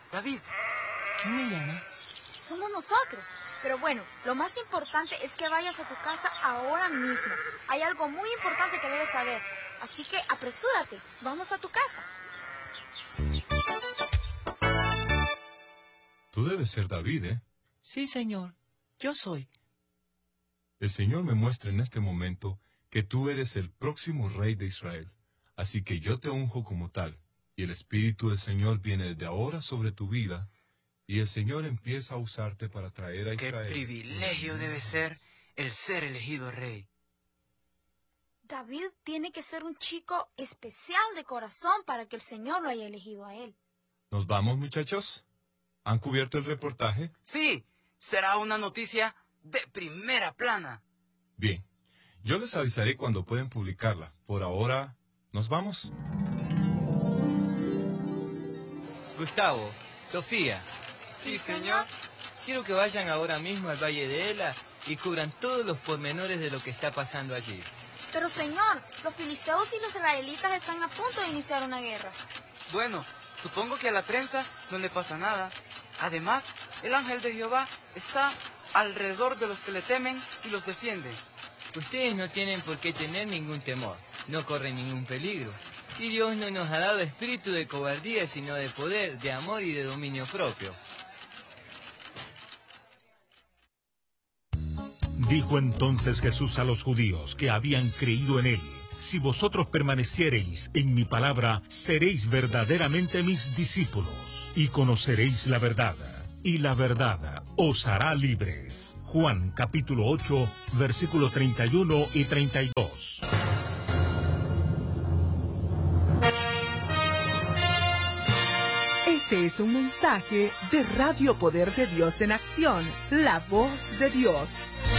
David. ¿Quién me llama? Somos nosotros. Pero bueno, lo más importante es que vayas a tu casa ahora mismo. Hay algo muy importante que debes saber. Así que apresúrate. Vamos a tu casa. Tú debes ser David, ¿eh? Sí, señor. Yo soy. El Señor me muestra en este momento que tú eres el próximo rey de Israel. Así que yo te unjo como tal. Y el Espíritu del Señor viene desde ahora sobre tu vida. Y el Señor empieza a usarte para traer a Israel. Qué privilegio debe ser el ser elegido rey. David tiene que ser un chico especial de corazón para que el Señor lo haya elegido a él. ¿Nos vamos, muchachos? ¿Han cubierto el reportaje? Sí, será una noticia de primera plana. Bien, yo les avisaré cuando pueden publicarla. Por ahora, ¿nos vamos? Gustavo, Sofía. Sí, señor. Quiero que vayan ahora mismo al Valle de Ela y cubran todos los pormenores de lo que está pasando allí. Pero señor, los filisteos y los israelitas están a punto de iniciar una guerra. Bueno, supongo que a la prensa no le pasa nada. Además, el ángel de Jehová está alrededor de los que le temen y los defiende. Ustedes no tienen por qué tener ningún temor, no corren ningún peligro. Y Dios no nos ha dado espíritu de cobardía, sino de poder, de amor y de dominio propio. Dijo entonces Jesús a los judíos que habían creído en él: si vosotros permaneciereis en mi palabra, seréis verdaderamente mis discípulos, y conoceréis la verdad, y la verdad os hará libres. Juan capítulo 8, versículo 31 y 32. Este es un mensaje de Radio Poder de Dios en Acción, la voz de Dios.